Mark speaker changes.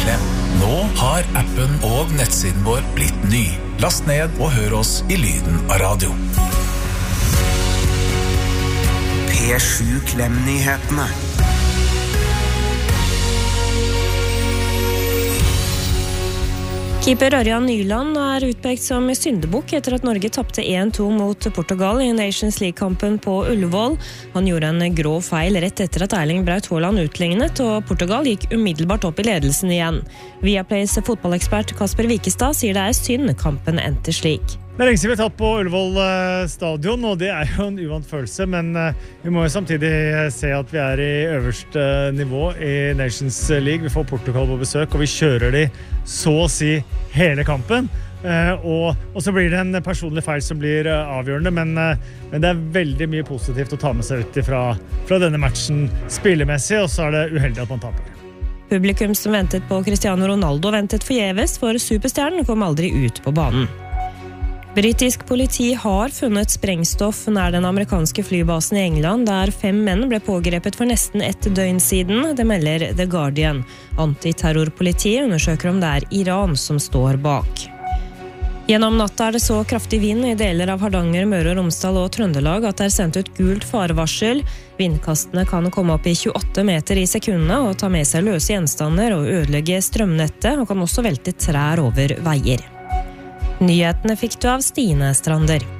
Speaker 1: Klem. Nå har appen og nettsiden vår blitt ny. Last ned og hør oss i lyden av radio.
Speaker 2: P7 Klem-nyhetene.
Speaker 3: Keeper Ørjan Nyland utpekt som syndebukk etter at Norge tapte 1-2 mot Portugal i Nations League-kampen på Ullevål. Han gjorde en grov feil rett etter at Erling Braut Haaland utlignet, og Portugal gikk umiddelbart opp i ledelsen igjen. Viaplays fotballekspert Kasper Wikestad sier det synd kampen endte slik.
Speaker 4: Det lenge siden vi har tatt på Ullevål stadion, og det jo en uvant følelse, men vi må jo samtidig se at vi i øverste nivå i Nations League. Vi får Portugal på besøk, og vi kjører de så å si hele kampen. Og så blir det en personlig feil som blir avgjørende, men det veldig mye positivt å ta med seg ut fra denne matchen spillemessig, og så det uheldig at man taper.
Speaker 3: Publikum som ventet på Cristiano Ronaldo ventet forgjeves, for superstjernen kom aldri ut på banen. Britisk politi har funnet sprengstoff nær den amerikanske flybasen i England, der 5 menn ble pågrepet for nesten 1 døgn siden, det melder The Guardian. Antiterrorpolitiet undersøker om det Iran som står bak. Gjennom natta det så kraftig vind i deler av Hardanger, Møre og Romsdal og Trøndelag at det sendt ut gult farevarsel. Vindkastene kan komme opp i 28 meter i sekundene og ta med seg løse gjenstander og ødelegge strømnettet, og kan også velte trær over veier. Nyhetene fikk du av Stine Strander.